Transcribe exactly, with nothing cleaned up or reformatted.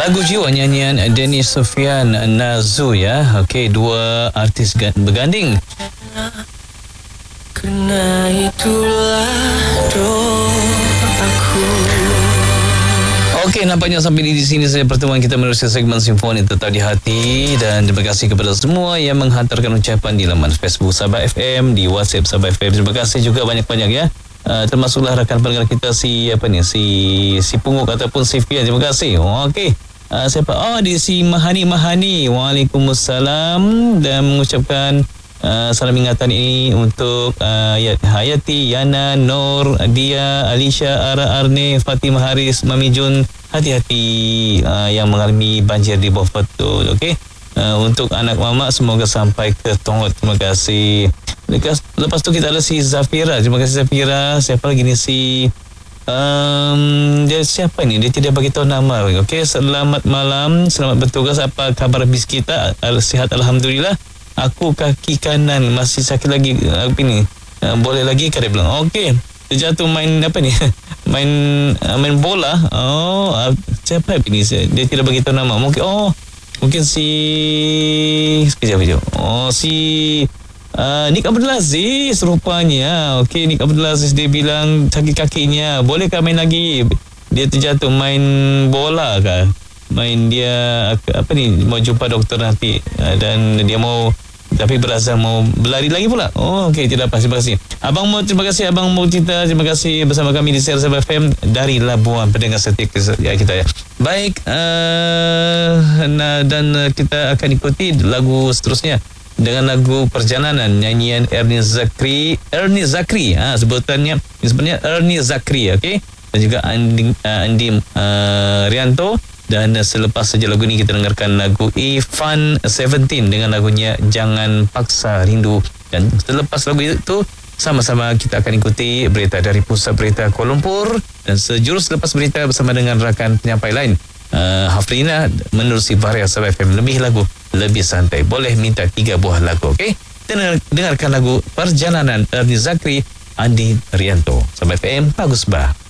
Lagu Jiwa nyanyian Dennis Sofian Nazu ya. Okey, dua artis berganding. Kena itulah doaku. Okey, nampaknya sampai di sini saja pertemuan kita menerusi segmen Simfoni Tetap di Hati. Dan terima kasih kepada semua yang menghantarkan ucapan di laman Facebook Sabah F M, di WhatsApp Sabah F M. Terima kasih juga banyak-banyak ya. Uh, termasuklah rakan pendengar kita si apa ni si si Punguk ataupun si Fian. Terima kasih. Okey. Uh, siapa? Oh, di si Mahani Mahani. Waalaikumsalam dan mengucapkan uh, salam ingatan ini untuk uh, Hayati, Yana, Nur, Dia, Alisha, Ara, Arne, Fatimah Haris, Mami Jun. Hati-hati uh, yang mengalami banjir di bawah betul. Okey. Uh, untuk anak mamak semoga sampai ke Tongot. Terima kasih. Lepas, lepas tu kita ada si Zafira. Terima kasih Zafira. Siapa lagi ni si um, dia siapa ni? Dia tidak bagi tahu nama. Okey, selamat malam, selamat bertugas. Apa khabar bis kita? Sihat alhamdulillah. Aku kaki kanan masih sakit lagi. Apa ni? Uh, boleh lagi ke dia bilang. Okey. Dia jatuh main apa ni? main uh, main bola. Oh, uh, siapa ni? Dia tidak bagi tahu nama. Mungkin oh, mungkin si sekejap sekejap. Oh, si Uh, Nik Abdul Aziz rupanya. Okey, Nik Abdul Aziz dia bilang sakit kakinya. Bolehkah main lagi? Dia terjatuh main bola kah? Main dia apa ni, mau jumpa doktor nanti uh, dan dia mau tapi berazam mau berlari lagi pula. Oh, okey, tidak apa. Terima kasih. Abang Mo, terima kasih Abang Mo Cita. Terima kasih bersama kami di Sierra Sabah F M dari Labuan, pendengar setia ya kita ya. Baik, uh, nah, dan uh, kita akan ikuti lagu seterusnya dengan lagu Perjalanan nyanyian Ernie Zakri. Ernie Zakri, ha, sebutannya sebenarnya Ernie Zakri, okey. Dan juga Andi uh, Andi uh, Rianto. Dan uh, selepas saja lagu ini kita dengarkan lagu Ivan Seventeen dengan lagunya Jangan Paksa Rindu. Dan selepas lagu itu sama-sama kita akan ikuti berita dari Pusat Berita Kuala Lumpur dan sejurus selepas berita bersama dengan rakan penyampai lain. Uh, Hafrina menerusi Varia Sabah F M. Lebih lagu, lebih santai. Boleh minta tiga buah lagu, okey? Dengar, dengarkan lagu Perjalanan Ernie Zakri, Andi Rianto. Sabah F M, bagus bah.